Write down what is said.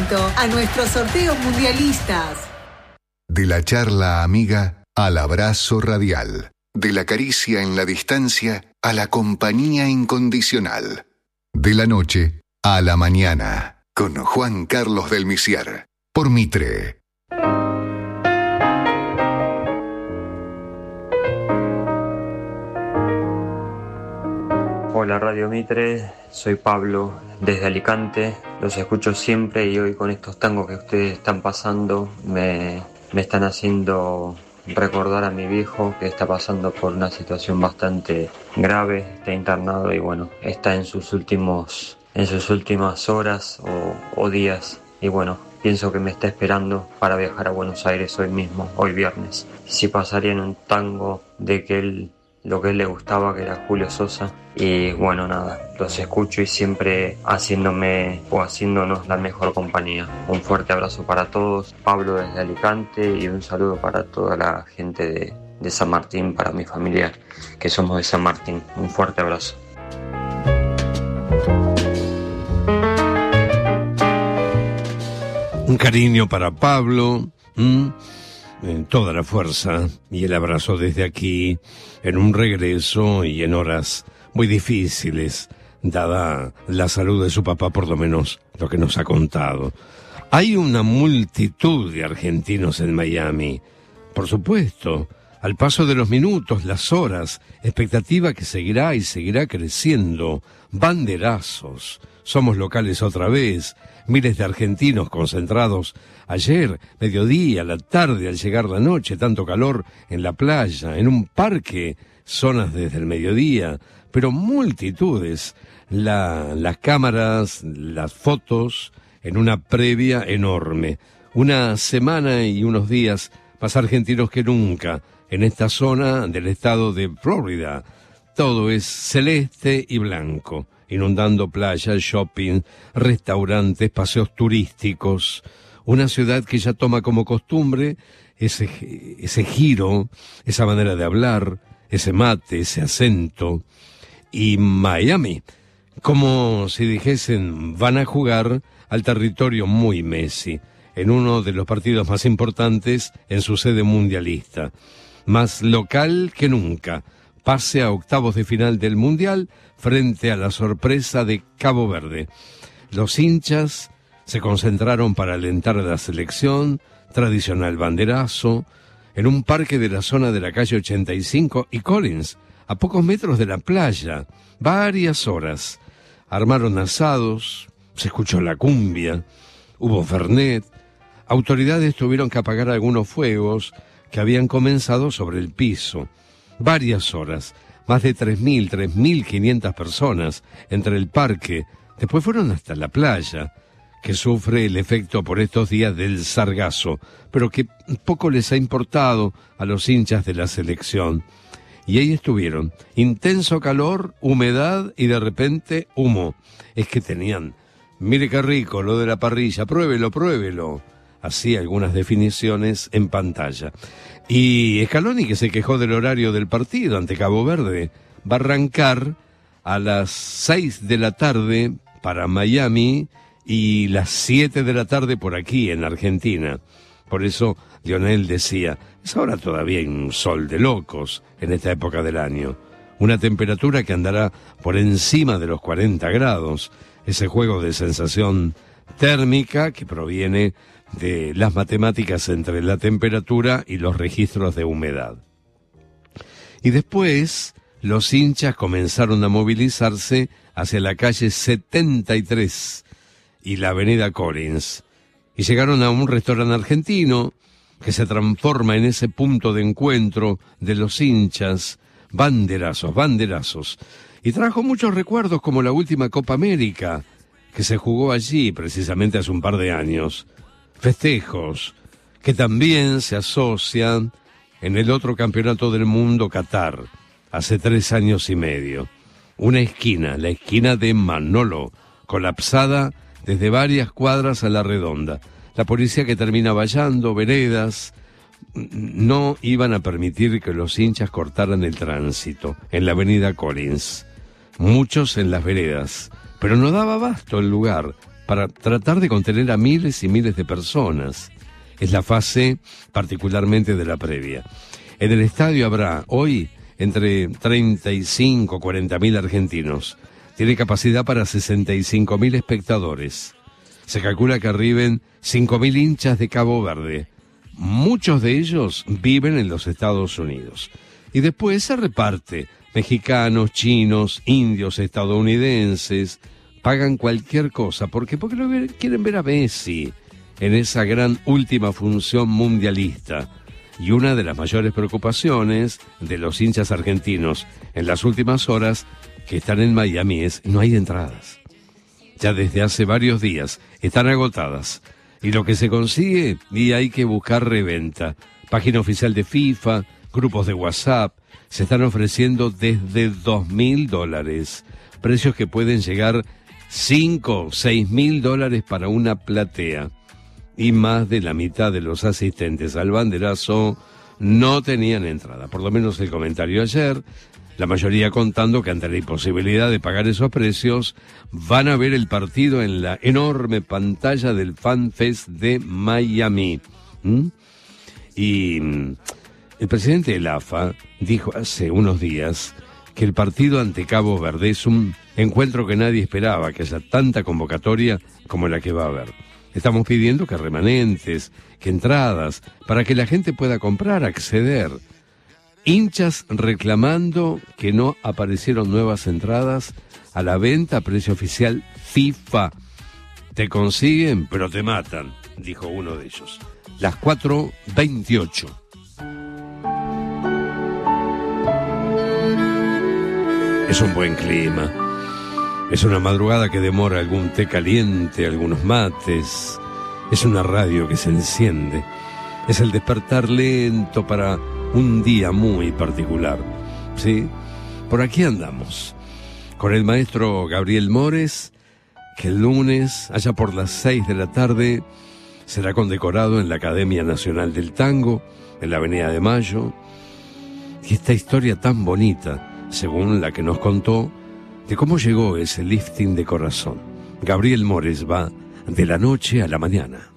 atento a nuestros sorteos mundialistas. De la charla amiga al abrazo radial. De la caricia en la distancia a la compañía incondicional. De la noche a la mañana. Con Juan Carlos del Misier. Por Mitre. Hola Radio Mitre, soy Pablo desde Alicante, los escucho siempre y hoy con estos tangos que ustedes están pasando me están haciendo recordar a mi viejo que está pasando por una situación bastante grave, está internado y bueno, está en sus últimas horas o días y bueno, pienso que me está esperando para viajar a Buenos Aires hoy mismo, hoy viernes. Si pasaría en un tango de lo que él le gustaba, que era Julio Sosa. Y bueno, nada, los escucho y siempre haciéndonos la mejor compañía. Un fuerte abrazo para todos, Pablo desde Alicante y un saludo para toda la gente de San Martín, para mi familia que somos de San Martín. Un fuerte abrazo. Un cariño para Pablo, en toda la fuerza y el abrazo desde aquí, en un regreso y en horas muy difíciles, dada la salud de su papá, por lo menos lo que nos ha contado. Hay una multitud de argentinos en Miami, por supuesto, al paso de los minutos, las horas, expectativa que seguirá y seguirá creciendo, banderazos, somos locales otra vez, miles de argentinos concentrados ayer, mediodía, la tarde, al llegar la noche, tanto calor en la playa, en un parque, zonas desde el mediodía, pero multitudes, las cámaras, las fotos, en una previa enorme. Una semana y unos días más argentinos que nunca en esta zona del estado de Florida. Todo es celeste y blanco, inundando playas, shopping, restaurantes, paseos turísticos. Una ciudad que ya toma como costumbre ese giro, esa manera de hablar, ese mate, ese acento. Y Miami, como si dijesen, van a jugar al territorio muy Messi, en uno de los partidos más importantes en su sede mundialista. Más local que nunca, pase a octavos de final del Mundial frente a la sorpresa de Cabo Verde. Los hinchas se concentraron para alentar a la selección, tradicional banderazo, en un parque de la zona de la calle 85 y Collins, a pocos metros de la playa, varias horas. Armaron asados, se escuchó la cumbia, hubo fernet, autoridades tuvieron que apagar algunos fuegos que habían comenzado sobre el piso. Varias horas, más de 3.500 personas entre el parque, después fueron hasta la playa, que sufre el efecto por estos días del sargazo, pero que poco les ha importado a los hinchas de la selección. Y ahí estuvieron, intenso calor, humedad y de repente humo. Es que tenían, mire qué rico lo de la parrilla, pruébelo. Así algunas definiciones en pantalla. Y Scaloni, que se quejó del horario del partido ante Cabo Verde, va a arrancar a las 6 de la tarde para Miami y las 7 de la tarde por aquí en Argentina. Por eso Lionel decía, es ahora todavía hay un sol de locos en esta época del año. Una temperatura que andará por encima de los 40 grados. Ese juego de sensación térmica que proviene de las matemáticas entre la temperatura y los registros de humedad. Y después los hinchas comenzaron a movilizarse hacia la calle 73 y la avenida Collins, y llegaron a un restaurante argentino que se transforma en ese punto de encuentro de los hinchas, banderazos, y trajo muchos recuerdos como la última Copa América, que se jugó allí precisamente hace un par de años, festejos que también se asocian en el otro campeonato del mundo, Qatar, hace 3 años y medio. Una esquina, la esquina de Manolo, colapsada desde varias cuadras a la redonda. La policía que termina vallando veredas, no iban a permitir que los hinchas cortaran el tránsito en la avenida Collins. Muchos en las veredas, pero no daba abasto el lugar. para tratar de contener a miles y miles de personas. Es la fase particularmente de la previa. En el estadio habrá hoy entre 35 y 40.000 argentinos. Tiene capacidad para 65.000 espectadores. Se calcula que arriben 5.000 hinchas de Cabo Verde. Muchos de ellos viven en los Estados Unidos. Y después se reparte. Mexicanos, chinos, indios, estadounidenses. Pagan cualquier cosa. ¿Por qué? Porque quieren ver a Messi en esa gran última función mundialista. Y una de las mayores preocupaciones de los hinchas argentinos en las últimas horas que están en Miami es: no hay entradas. Ya desde hace varios días están agotadas. Y lo que se consigue, y hay que buscar reventa. Página oficial de FIFA, grupos de WhatsApp, se están ofreciendo desde $2.000. Precios que pueden llegar $5.000, $6.000 para una platea. Y más de la mitad de los asistentes al banderazo no tenían entrada. Por lo menos el comentario ayer, la mayoría contando que ante la imposibilidad de pagar esos precios, van a ver el partido en la enorme pantalla del Fan Fest de Miami. Y el presidente del AFA dijo hace unos días que el partido ante Cabo Verde es un encuentro que nadie esperaba, que haya tanta convocatoria como la que va a haber. Estamos pidiendo que remanentes, que entradas, para que la gente pueda comprar, acceder. Hinchas reclamando que no aparecieron nuevas entradas a la venta a precio oficial FIFA. Te consiguen, pero te matan, dijo uno de ellos. Las 4:28. Es un buen clima. Es una madrugada que demora algún té caliente, algunos mates. Es una radio que se enciende. Es el despertar lento para un día muy particular. ¿Sí? Por aquí andamos. Con el maestro Gabriel Mores, que el lunes, allá por las 6 de la tarde, será condecorado en la Academia Nacional del Tango, en la Avenida de Mayo. Y esta historia tan bonita, según la que nos contó, de cómo llegó ese lifting de corazón. Gabriel Mores va de la noche a la mañana.